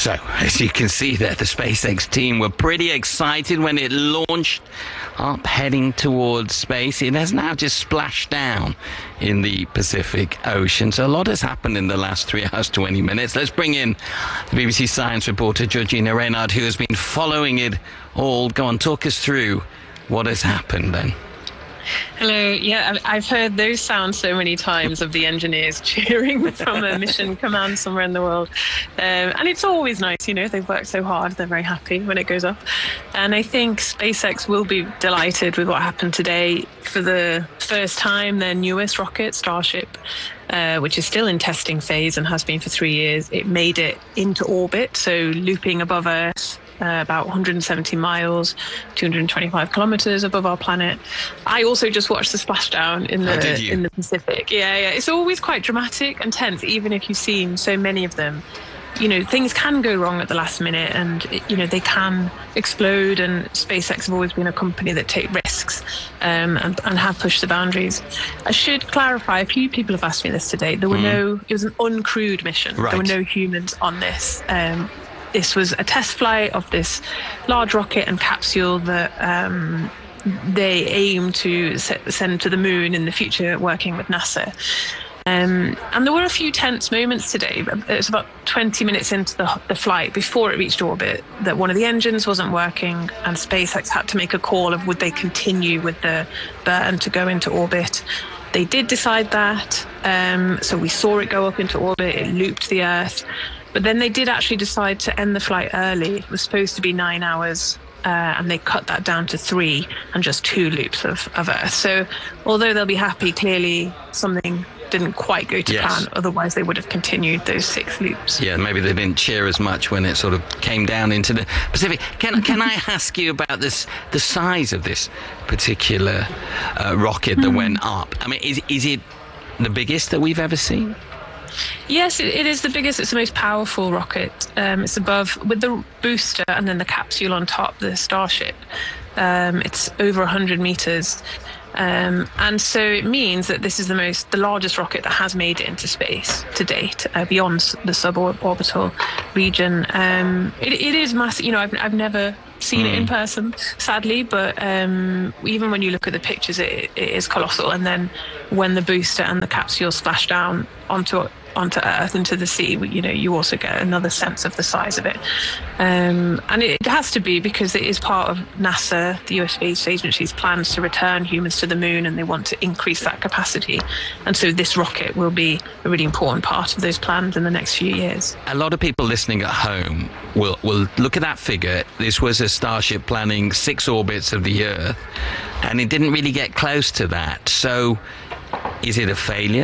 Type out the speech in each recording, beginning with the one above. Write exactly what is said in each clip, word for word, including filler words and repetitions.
So, as you can see there, the SpaceX team were pretty excited when it launched up, heading towards space. It has now just splashed down in the Pacific Ocean. So a lot has happened in the last three hours, twenty minutes. Let's bring in the B B C Science reporter, Georgina Reynard, who has been following it all. Go on, talk us through what has happened then. Hello. Yeah, I've heard those sounds so many times of the engineers cheering from a mission command somewhere in the world. Um, and it's always nice, you know, they've worked so hard, they're very happy when it goes up. And I think SpaceX will be delighted with what happened today. For the first time, their newest rocket, Starship, uh, which is still in testing phase and has been for three years, it made it into orbit, so looping above Earth. Uh, about one hundred seventy miles, two hundred twenty-five kilometers above our planet. I also just watched the splashdown in the oh, in the Pacific. Yeah, yeah. It's always quite dramatic and tense, even if you've seen so many of them. You know, things can go wrong at the last minute, and you know they can explode. And SpaceX have always been a company that take risks um, and, and have pushed the boundaries. I should clarify. A few people have asked me this today. There were mm. no. It was an uncrewed mission. Right. There were no humans on this. Um, This was a test flight of this large rocket and capsule that um, they aim to set, send to the moon in the future, working with NASA. Um, and there were a few tense moments today. It was about twenty minutes into the, the flight before it reached orbit that one of the engines wasn't working, and SpaceX had to make a call of would they continue with the burn to go into orbit. They did decide that. Um, so we saw it go up into orbit. It looped the Earth. But then they did actually decide to end the flight early. It was supposed to be nine hours, uh, and they cut that down to three and just two loops of, of Earth. So although they'll be happy, clearly something didn't quite go to yes. plan. Otherwise, they would have continued those six loops. Yeah, maybe they didn't cheer as much when it sort of came down into the Pacific. Can can I ask you about this, the size of this particular uh, rocket that mm. went up? I mean, is is it the biggest that we've ever seen? Yes, it, it is the biggest. It's the most powerful rocket. Um, it's above, with the booster and then the capsule on top, the Starship. Um, it's over one hundred meters. Um, and so it means that this is the most, the largest rocket that has made it into space to date, uh, beyond the suborbital region. Um, it, it is massive. You know, I've, I've never seen mm. it in person, sadly, but um, even when you look at the pictures, it, it is colossal. And then when the booster and the capsule splash down onto onto Earth, into the sea, you know, you also get another sense of the size of it. Um, and it has to be because it is part of NASA, the U S Space Agency's plans to return humans to the moon, and they want to increase that capacity. And so this rocket will be a really important part of those plans in the next few years. A lot of people listening at home will, will look at that figure. This was a Starship planning six orbits of the Earth, and it didn't really get close to that. So is it a failure?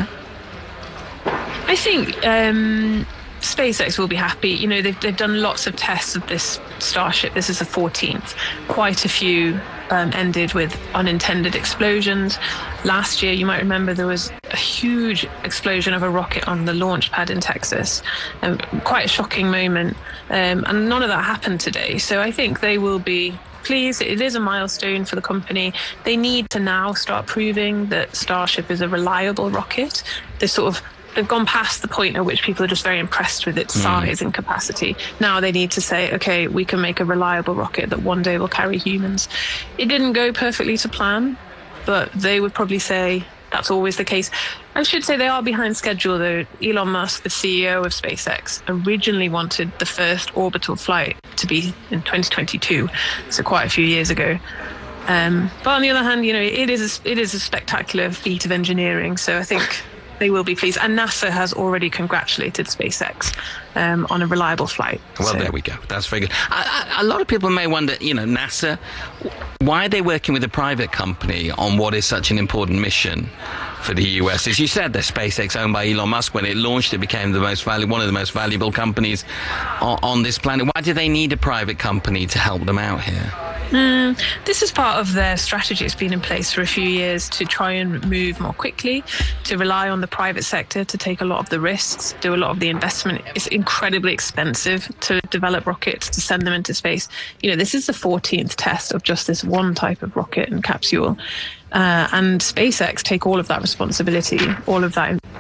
I think um, SpaceX will be happy. You know, they've they've done lots of tests of this Starship. This is the fourteenth. Quite a few um, ended with unintended explosions. Last year, you might remember, there was a huge explosion of a rocket on the launch pad in Texas. Um, quite a shocking moment. Um, and none of that happened today. So I think they will be pleased. It is a milestone for the company. They need to now start proving that Starship is a reliable rocket. They sort of They've gone past the point at which people are just very impressed with its mm. size and capacity. Now they need to say, okay, we can make a reliable rocket that one day will carry humans. It didn't go perfectly to plan, but they would probably say that's always the case. I should say they are behind schedule, though. Elon Musk, the C E O of SpaceX, originally wanted the first orbital flight to be in twenty twenty-two, so quite a few years ago. Um, but on the other hand, you know, it is a, it is a spectacular feat of engineering, so I think they will be pleased. And NASA has already congratulated SpaceX um, on a reliable flight. Well, so. There we go. That's very good. I, I, a lot of people may wonder, you know, NASA, why are they working with a private company on what is such an important mission for the U S? As you said, they're SpaceX, owned by Elon Musk. When it launched, it became the most valuable, one of the most valuable companies on, on this planet. Why do they need a private company to help them out here? Mm, this is part of their strategy. It's been in place for a few years to try and move more quickly, to rely on the private sector to take a lot of the risks, do a lot of the investment. It's incredibly expensive to develop rockets, to send them into space. You know, this is the fourteenth test of just this one type of rocket and capsule. Uh, and SpaceX take all of that responsibility, all of that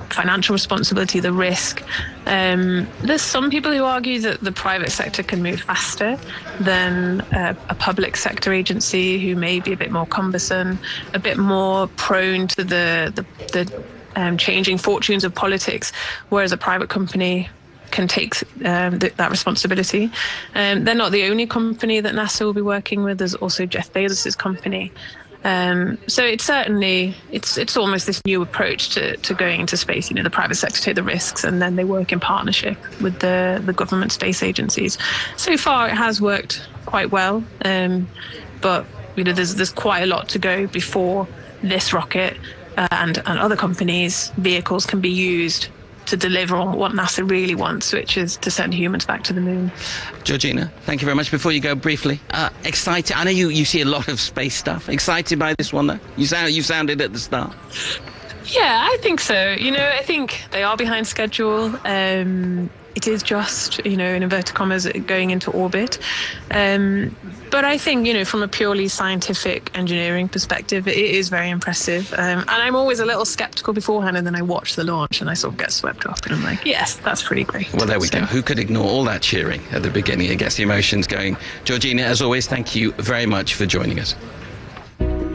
financial responsibility, the risk. Um, there's some people who argue that the private sector can move faster than uh, a public sector agency, who may be a bit more cumbersome, a bit more prone to the the, the um, changing fortunes of politics, whereas a private company can take um, th- that responsibility. Um, they're not the only company that NASA will be working with. There's also Jeff Bezos's company. Um, so it's certainly, it's it's almost this new approach to, to going into space. You know, the private sector take the risks and then they work in partnership with the, the government space agencies. So far it has worked quite well, um, but you know, there's there's quite a lot to go before this rocket uh, and, and other companies' vehicles can be used to deliver on what NASA really wants, which is to send humans back to the moon. Georgina, thank you very much. Before you go, briefly, uh, excited. I know you, you see a lot of space stuff. Excited by this one, though? You sound you sounded at the start. Yeah, I think so. You know, I think they are behind schedule. Um, it is just, you know, in inverted commas, going into orbit. Um, but I think, you know, from a purely scientific engineering perspective, it is very impressive. Um, and I'm always a little skeptical beforehand, and then I watch the launch and I sort of get swept up and I'm like, yes, that's pretty great. Well, there we so. go. Who could ignore all that cheering at the beginning? It gets the emotions going. Georgina, as always, thank you very much for joining us.